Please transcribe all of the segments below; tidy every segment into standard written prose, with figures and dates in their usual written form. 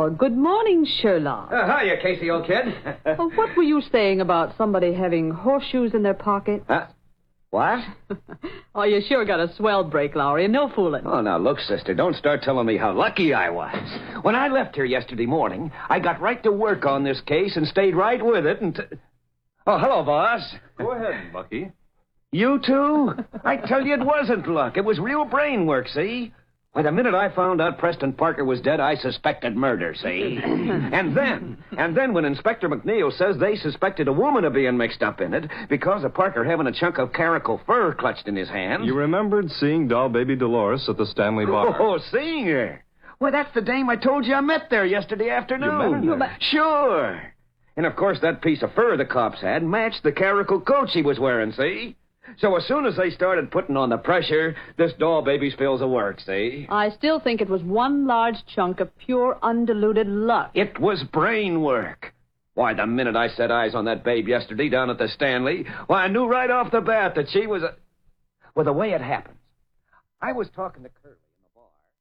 Oh, good morning, Sherlock. Hiya, Casey, old kid. What were you saying about somebody having horseshoes in their pocket? What? Oh, you sure got a swell break, Lowry, and no fooling. Oh, now, look, sister, don't start telling me how lucky I was. When I left here yesterday morning, I got right to work on this case and stayed right with it Oh, hello, boss. Go ahead, Bucky. You too? I tell you, it wasn't luck. It was real brain work, see? Why, the minute I found out Preston Parker was dead, I suspected murder, see? And then when Inspector McNeil says they suspected a woman of being mixed up in it because of Parker having a chunk of caracal fur clutched in his hand. You remembered seeing doll baby Dolores at the Stanley bar. Oh, seeing her. Well, that's the dame I told you I met there yesterday afternoon. You met her? Sure. And, of course, that piece of fur the cops had matched the caracal coat she was wearing, see? So as soon as they started putting on the pressure, this doll baby's fills of work, see? I still think it was one large chunk of pure, undiluted luck. It was brain work. Why, the minute I set eyes on that babe yesterday down at the Stanley, why, I knew right off the bat that she was a... Well, the way it happens, I was talking to Curly in the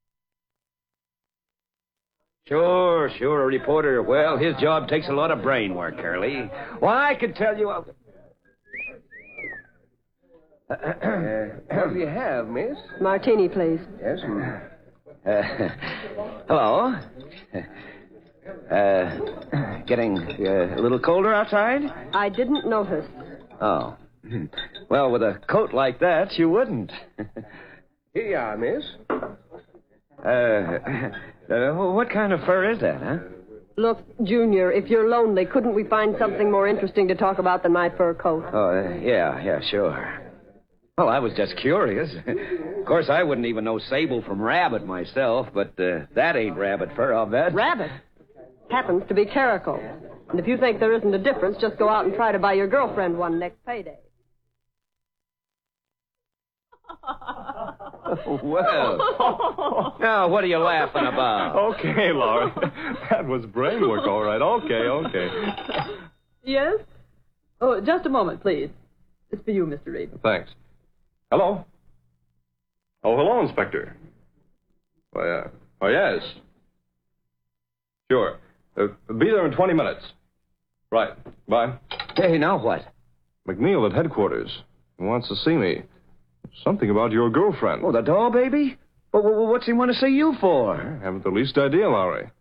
bar. Sure, a reporter. Well, his job takes a lot of brain work, Curly. Why, I could tell you... What do you have, miss? Martini, please. Yes, hello. Getting a little colder outside? I didn't notice. Oh. Well, with a coat like that, you wouldn't. Here you are, miss. What kind of fur is that, huh? Look, Junior, if you're lonely, couldn't we find something more interesting to talk about than my fur coat? Oh, yeah, sure. Well, I was just curious. Of course, I wouldn't even know sable from rabbit myself, but that ain't rabbit fur, I'll bet. Rabbit? Happens to be caracal. And if you think there isn't a difference, just go out and try to buy your girlfriend one next payday. Well, now, what are you laughing about? Okay, Laurie. That was brain work, all right. Okay. Yes? Oh, just a moment, please. It's for you, Mr. Reed. Thanks. Hello? Oh, hello, Inspector. Oh, yes. Sure. Be there in 20 minutes. Right. Bye. Hey, now what? McNeil at headquarters. He wants to see me. Something about your girlfriend. Oh, the doll baby? Well, what's he want to see you for? I haven't the least idea, Lowry.